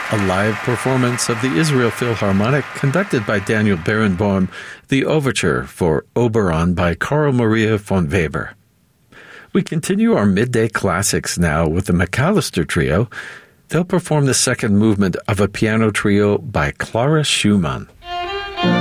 a live performance of the Israel Philharmonic conducted by Daniel Barenboim, the overture for Oberon by Carl Maria von Weber. We continue our midday classics now with the McAllister Trio. They'll perform the second movement of a piano trio by Clara Schumann.